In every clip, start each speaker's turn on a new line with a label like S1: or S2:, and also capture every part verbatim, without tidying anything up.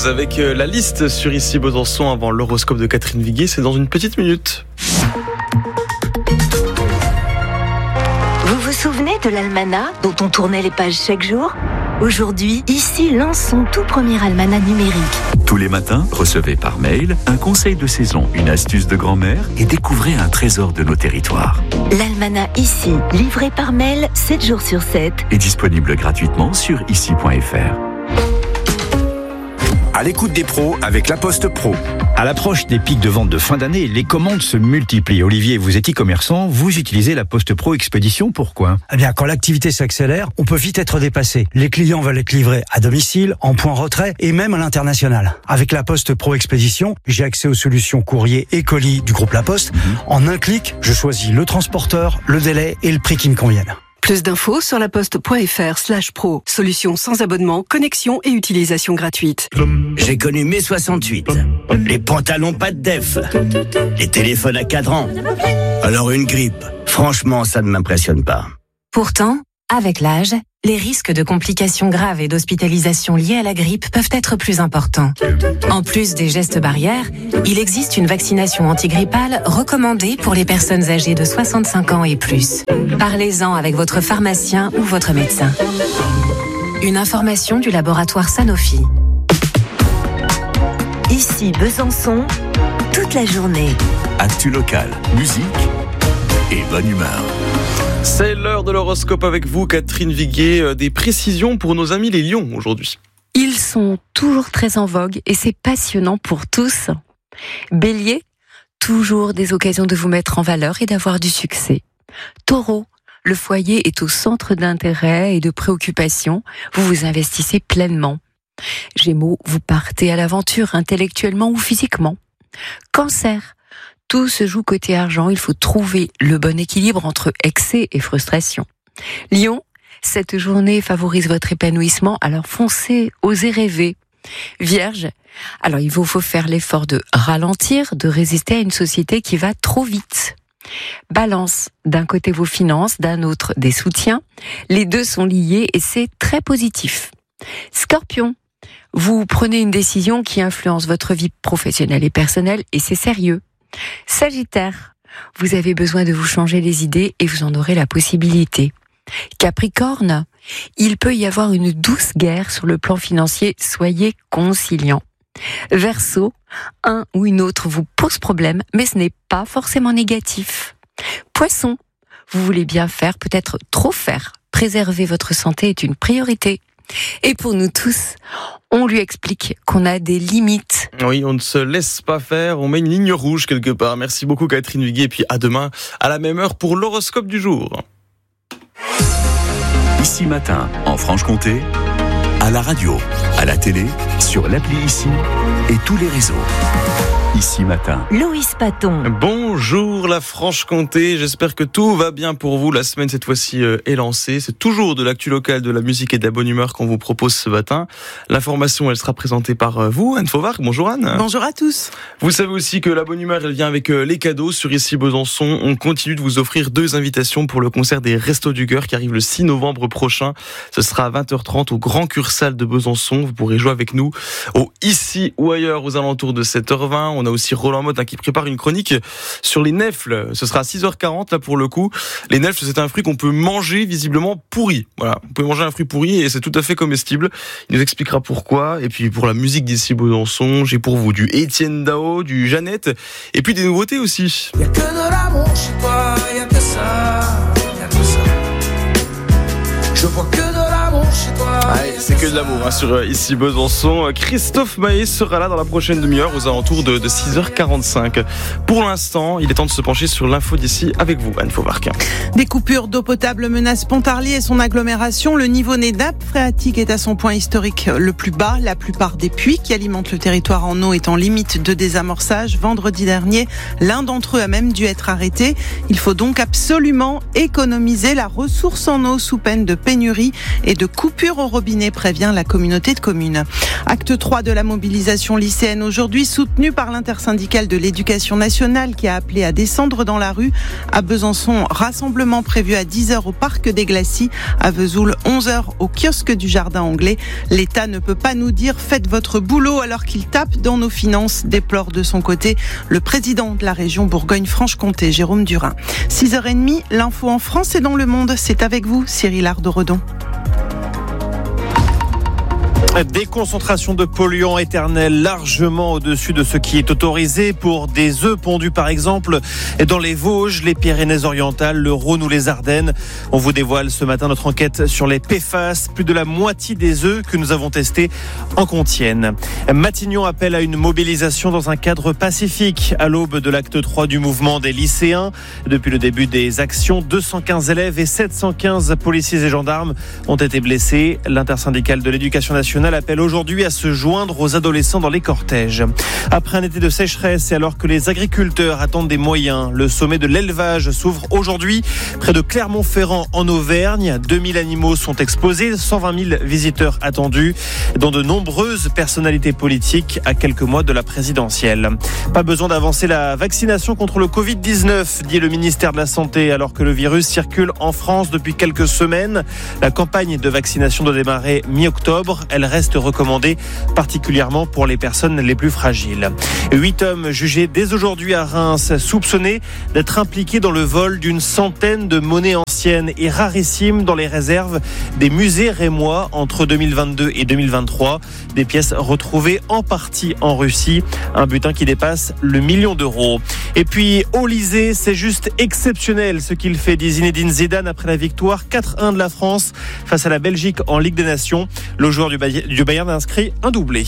S1: Rose avec la liste sur Ici Besançon avant l'horoscope de Catherine Viguier. C'est dans une petite minute.
S2: Vous vous souvenez de l'almanach dont on tournait les pages chaque jour ? Aujourd'hui, Ici lance son tout premier almanach numérique.
S3: Tous les matins, recevez par mail un conseil de saison, une astuce de grand-mère et découvrez un trésor de nos territoires.
S2: L'almanach Ici, livré par mail sept jours sur sept.
S3: Est disponible gratuitement sur ici point f r.
S4: À l'écoute des pros avec La Poste Pro.
S5: À l'approche des pics de vente de fin d'année, les commandes se multiplient. Olivier, vous êtes e-commerçant, vous utilisez La Poste Pro Expédition, pourquoi ?
S6: Eh bien, quand l'activité s'accélère, on peut vite être dépassé. Les clients veulent être livrés à domicile, en point retrait et même à l'international. Avec La Poste Pro Expédition, j'ai accès aux solutions courrier et colis du groupe La Poste. Mmh. En un clic, je choisis le transporteur, le délai et le prix qui me conviennent.
S7: Plus d'infos sur laposte.fr slash pro. Solution sans abonnement, connexion et utilisation gratuite.
S8: J'ai connu mai soixante-huit. Les pantalons pas de def. Les téléphones à cadran. Alors une grippe. Franchement, ça ne m'impressionne pas.
S9: Pourtant, avec l'âge, les risques de complications graves et d'hospitalisation liées à la grippe peuvent être plus importants. En plus des gestes barrières, il existe une vaccination antigrippale recommandée pour les personnes âgées de soixante-cinq ans et plus. Parlez-en avec votre pharmacien ou votre médecin. Une information du laboratoire Sanofi.
S2: Ici Besançon, toute la journée.
S3: Actu locale, musique et bonne humeur.
S1: C'est l'heure de l'horoscope avec vous, Catherine Viguier. Des précisions pour nos amis les lions aujourd'hui.
S10: Ils sont toujours très en vogue et c'est passionnant pour tous. Bélier, toujours des occasions de vous mettre en valeur et d'avoir du succès. Taureau, le foyer est au centre d'intérêt et de préoccupation. Vous vous investissez pleinement. Gémeaux, vous partez à l'aventure intellectuellement ou physiquement. Cancer, tout se joue côté argent, il faut trouver le bon équilibre entre excès et frustration. Lion, cette journée favorise votre épanouissement, alors foncez, osez rêver. Vierge, alors il vous faut faire l'effort de ralentir, de résister à une société qui va trop vite. Balance, d'un côté vos finances, d'un autre des soutiens. Les deux sont liés et c'est très positif. Scorpion, vous prenez une décision qui influence votre vie professionnelle et personnelle et c'est sérieux. Sagittaire, vous avez besoin de vous changer les idées et vous en aurez la possibilité. Capricorne, il peut y avoir une douce guerre sur le plan financier, soyez conciliant. Verseau, un ou une autre vous pose problème, mais ce n'est pas forcément négatif. Poisson, vous voulez bien faire, peut-être trop faire. Préserver votre santé est une priorité. Et pour nous tous, on lui explique qu'on a des limites.
S1: Oui, on ne se laisse pas faire, on met une ligne rouge quelque part. Merci beaucoup Catherine Viguier, et puis à demain à la même heure pour l'horoscope du jour.
S3: Ici matin, en Franche-Comté, à la radio, à la télé, sur l'appli Ici et tous les réseaux. Ici matin.
S2: Loïs Paton.
S1: Bonjour la Franche-Comté, j'espère que tout va bien pour vous. La semaine cette fois-ci euh, est lancée. C'est toujours de l'actu locale, de la musique et de la bonne humeur qu'on vous propose ce matin. L'information, elle sera présentée par euh, vous, Anne Fauvargue. Bonjour Anne.
S11: Bonjour à tous.
S1: Vous savez aussi que la bonne humeur, elle vient avec euh, les cadeaux sur Ici Besançon. On continue de vous offrir deux invitations pour le concert des Restos du Cœur qui arrive le six novembre prochain. Ce sera à vingt heures trente au Grand Cursal de Besançon. Vous pourrez jouer avec nous au Ici ou ailleurs aux alentours de sept heures vingt. On a aussi Roland Motte hein, qui prépare une chronique sur les nèfles. Ce sera à six heures quarante là pour le coup. Les nèfles, c'est un fruit qu'on peut manger visiblement pourri. Voilà, on peut manger un fruit pourri et c'est tout à fait comestible. Il nous expliquera pourquoi. Et puis pour la musique d'Ici Besançon, j'ai pour vous du Étienne Dao, du Jeannette et puis des nouveautés aussi.
S12: Y'a que de l'amour chez toi, y'a que ça, y'a que ça. Je vois que de l'amour chez toi.
S1: Ouais, c'est que de l'amour hein, sur Ici Besançon. Christophe Maé sera là dans la prochaine demi-heure aux alentours de, de six heures quarante-cinq. Pour l'instant, il est temps de se pencher sur l'info d'ici avec vous, Anne Fauvargue.
S11: Des coupures d'eau potable menacent Pontarlier et son agglomération. Le niveau des nappes phréatiques est à son point historique le plus bas. La plupart des puits qui alimentent le territoire en eau est en limite de désamorçage. Vendredi dernier, l'un d'entre eux a même dû être arrêté. Il faut donc absolument économiser la ressource en eau sous peine de pénurie et de coupure au robinet prévient la communauté de communes. Acte trois de la mobilisation lycéenne aujourd'hui, soutenue par l'intersyndicale de l'éducation nationale qui a appelé à descendre dans la rue. À Besançon, rassemblement prévu à dix heures au parc des Glacis. À Vesoul, onze heures au kiosque du Jardin Anglais. L'État ne peut pas nous dire « faites votre boulot » alors qu'il tape dans nos finances, déplore de son côté le président de la région Bourgogne-Franche-Comté, Jérôme Durin. six heures trente, l'info en France et dans le monde, c'est avec vous, Cyril Ardo-Redon.
S13: Des concentrations de polluants éternels largement au-dessus de ce qui est autorisé pour des œufs pondus par exemple dans les Vosges, les Pyrénées-Orientales, le Rhône ou les Ardennes. On vous dévoile ce matin notre enquête sur les P F A S. Plus de la moitié des œufs que nous avons testés en contiennent. Matignon appelle à une mobilisation dans un cadre pacifique à l'aube de l'acte trois du mouvement des lycéens. Depuis le début des actions, deux cent quinze élèves et sept cent quinze policiers et gendarmes ont été blessés. L'intersyndicale de l'éducation nationale appelle aujourd'hui à se joindre aux adolescents dans les cortèges. Après un été de sécheresse et alors que les agriculteurs attendent des moyens, le sommet de l'élevage s'ouvre aujourd'hui près de Clermont-Ferrand en Auvergne. deux mille animaux sont exposés, cent vingt mille visiteurs attendus, dont de nombreuses personnalités politiques à quelques mois de la présidentielle. Pas besoin d'avancer la vaccination contre le covid dix-neuf, dit le ministère de la Santé, alors que le virus circule en France depuis quelques semaines. La campagne de vaccination doit démarrer mi-octobre. Elle reste recommandée, particulièrement pour les personnes les plus fragiles. Huit hommes jugés dès aujourd'hui à Reims, soupçonnés d'être impliqués dans le vol d'une centaine de monnaies anciennes et rarissimes dans les réserves des musées rémois entre deux mille vingt-deux et deux mille vingt-trois. Des pièces retrouvées en partie en Russie, un butin qui dépasse le million d'euros. Et puis, Olysée, c'est juste exceptionnel ce qu'il fait, dit Zinedine Zidane après la victoire quatre un de la France face à la Belgique en Ligue des Nations. Le joueur du Bayern du Bayern a inscrit un doublé.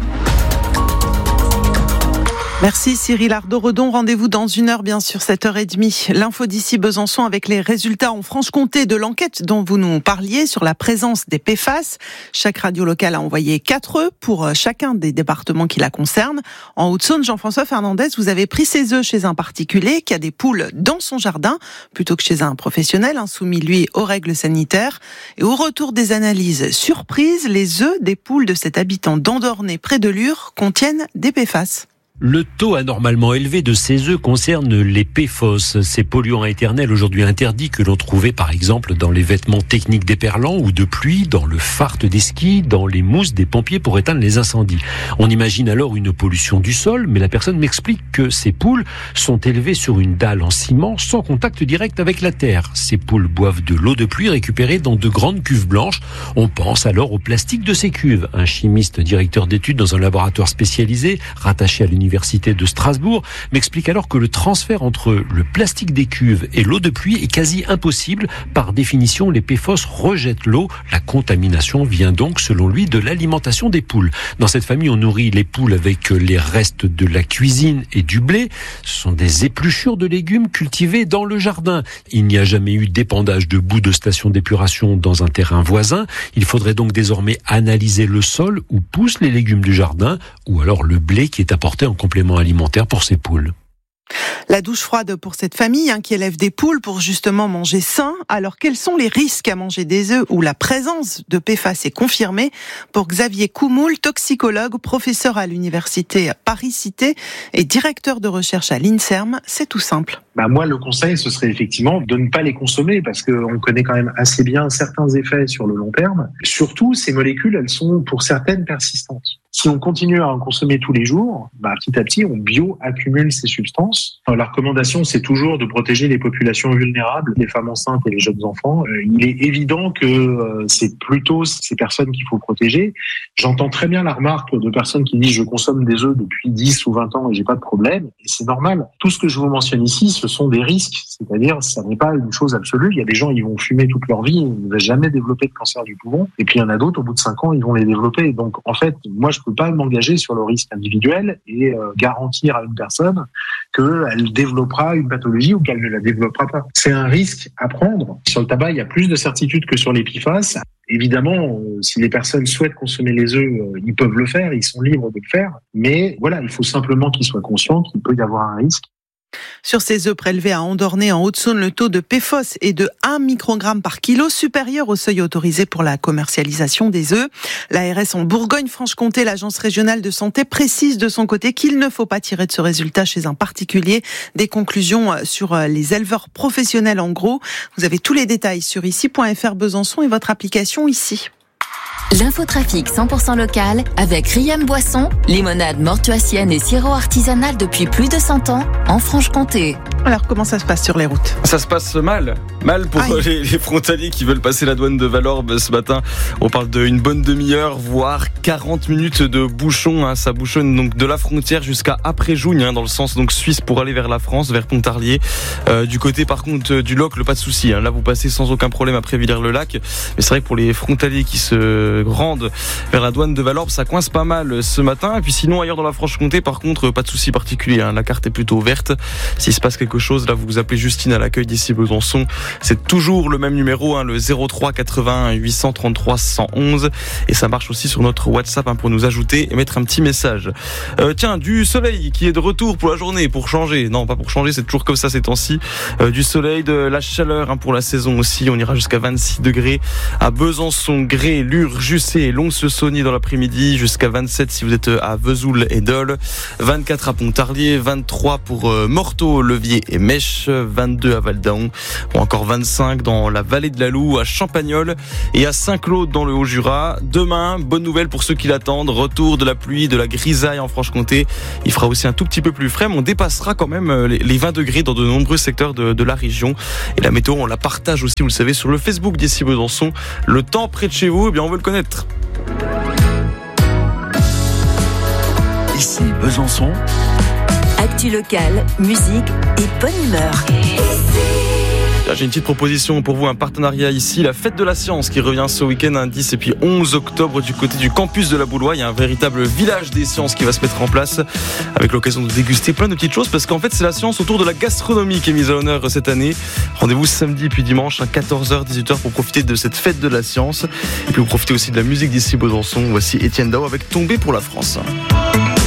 S11: Merci Cyril Ardo-Redon. Rendez-vous dans une heure, bien sûr, sept heures trente. L'info d'ici Besançon avec les résultats en Franche-Comté de l'enquête dont vous nous parliez sur la présence des P F A S. Chaque radio locale a envoyé quatre œufs pour chacun des départements qui la concernent. En Haute-Saône, Jean-François Fernandez, vous avez pris ces œufs chez un particulier qui a des poules dans son jardin plutôt que chez un professionnel, soumis lui aux règles sanitaires. Et au retour des analyses surprises, les œufs des poules de cet habitant d'Andornay près de Lure contiennent des P F A S.
S14: Le taux anormalement élevé de ces œufs concerne les P F O S, ces polluants éternels aujourd'hui interdits que l'on trouvait par exemple dans les vêtements techniques déperlants ou de pluie, dans le fart des skis, dans les mousses des pompiers pour éteindre les incendies. On imagine alors une pollution du sol, mais la personne m'explique que ces poules sont élevées sur une dalle en ciment sans contact direct avec la terre. Ces poules boivent de l'eau de pluie récupérée dans de grandes cuves blanches. On pense alors au plastique de ces cuves. Un chimiste directeur d'études dans un laboratoire spécialisé rattaché à l'université Université de Strasbourg m'explique alors que le transfert entre le plastique des cuves et l'eau de pluie est quasi impossible. Par définition, les P F O S rejettent l'eau. La contamination vient donc, selon lui, de l'alimentation des poules. Dans cette famille, on nourrit les poules avec les restes de la cuisine et du blé. Ce sont des épluchures de légumes cultivés dans le jardin. Il n'y a jamais eu d'épandage de boue de station d'épuration dans un terrain voisin. Il faudrait donc désormais analyser le sol où poussent les légumes du jardin ou alors le blé qui est apporté en complément alimentaire pour ces poules.
S11: La douche froide pour cette famille hein, qui élève des poules pour justement manger sain. Alors quels sont les risques à manger des œufs où la présence de P F A S est confirmée? Pour Xavier Coumoul, toxicologue, professeur à l'université Paris-Cité et directeur de recherche à l'INSERM, c'est tout simple.
S15: Bah moi, le conseil, ce serait effectivement de ne pas les consommer parce qu'on connaît quand même assez bien certains effets sur le long terme. Surtout, ces molécules, elles sont pour certaines persistantes. Si on continue à en consommer tous les jours, bah, petit à petit, on bio-accumule ces substances. Alors, la recommandation, c'est toujours de protéger les populations vulnérables, les femmes enceintes et les jeunes enfants. Euh, il est évident que euh, c'est plutôt ces personnes qu'il faut protéger. J'entends très bien la remarque de personnes qui disent « je consomme des œufs depuis dix ou vingt ans et j'ai pas de problème ». Et c'est normal. Tout ce que je vous mentionne ici, ce sont des risques. C'est-à-dire, ça n'est pas une chose absolue. Il y a des gens, ils vont fumer toute leur vie, ils ne vont jamais développer de cancer du poumon. Et puis, il y en a d'autres, au bout de cinq ans, ils vont les développer. Donc, en fait, moi, je peux pas m'engager sur le risque individuel et euh, garantir à une personne qu'elle développera une pathologie ou qu'elle ne la développera pas. C'est un risque à prendre. Sur le tabac, il y a plus de certitude que sur les P F A S. Évidemment, euh, si les personnes souhaitent consommer les œufs, euh, ils peuvent le faire, ils sont libres de le faire. Mais voilà, il faut simplement qu'ils soient conscients qu'il peut y avoir un risque.
S11: Sur ces œufs prélevés à Andornay en Haute-Saône, le taux de P F O S est de un microgramme par kilo, supérieur au seuil autorisé pour la commercialisation des œufs. L'A R S en Bourgogne-Franche-Comté, l'agence régionale de santé, précise de son côté qu'il ne faut pas tirer de ce résultat chez un particulier des conclusions sur les éleveurs professionnels en gros. Vous avez tous les détails sur ici point f r Besançon et votre application ici.
S2: L'infotrafic cent pour cent local avec Riam Boisson, limonade mortuacienne et sirop artisanal depuis plus de cent ans en Franche-Comté.
S11: Alors comment ça se passe sur les routes ?
S1: Ça se passe mal, mal pour les, les frontaliers qui veulent passer la douane de Valorbe ce matin. On parle d'une bonne demi-heure, voire quarante minutes de bouchon. Hein. Ça bouchonne donc de la frontière jusqu'à après Jougne, hein, dans le sens donc suisse pour aller vers la France, vers Pontarlier. Euh, du côté par contre du Locle, pas de souci. Hein. Là vous passez sans aucun problème après Villers-le-Lac. Mais c'est vrai que pour les frontaliers qui se rendent vers la douane de Valorbe, ça coince pas mal ce matin. Et puis sinon ailleurs dans la Franche-Comté, par contre, pas de souci particulier. Hein. La carte est plutôt verte. S'il se passe quelque chose, là vous vous appelez Justine à l'accueil d'ici Besançon. C'est toujours le même numéro, hein, le zéro trois quatre-vingts huit cent trente-trois cent onze, et ça marche aussi sur notre WhatsApp, hein, pour nous ajouter et mettre un petit message. Euh, tiens, du soleil qui est de retour pour la journée, pour changer. Non, pas pour changer, c'est toujours comme ça ces temps-ci. Euh, du soleil, de la chaleur, hein, pour la saison aussi. On ira jusqu'à vingt-six degrés à Besançon, Gré, Lure, Jussé et Lons-le-Saunier dans l'après-midi, jusqu'à vingt-sept si vous êtes à Vesoul et Dole, vingt-quatre à Pontarlier, vingt-trois pour euh, Morteau, Levier et Mèche, vingt-deux à Val-d'Aon, ou encore vingt-cinq dans la vallée de la Loue, à Champagnole et à Saint-Claude dans le Haut-Jura. Demain, bonne nouvelle pour ceux qui l'attendent, retour de la pluie, de la grisaille en Franche-Comté. Il fera aussi un tout petit peu plus frais, mais on dépassera quand même les vingt degrés dans de nombreux secteurs de, de la région. Et la météo, on la partage aussi, vous le savez, sur le Facebook d'ici Besançon. Le temps près de chez vous, eh bien on veut le connaître.
S3: Ici Besançon.
S2: Actu locale, musique et bonne humeur.
S1: J'ai une petite proposition pour vous, un partenariat ici, la fête de la science qui revient ce week-end un dix et puis onze octobre du côté du campus de la Boulois. Il y a un véritable village des sciences qui va se mettre en place avec l'occasion de déguster plein de petites choses parce qu'en fait c'est la science autour de la gastronomie qui est mise à l'honneur cette année. Rendez-vous samedi puis dimanche à quatorze heures dix-huit heures pour profiter de cette fête de la science et puis vous profitez aussi de la musique d'ici Besançon. Voici Étienne Dao avec Tomber pour la France.